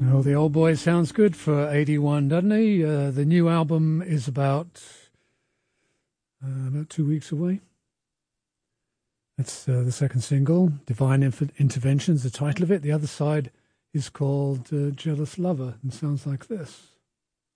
Well, the old boy sounds good for 81, doesn't he? The new album is about 2 weeks away. That's the second single, Divine Interventions, the title of it. The other side is called Jealous Lover and sounds like this.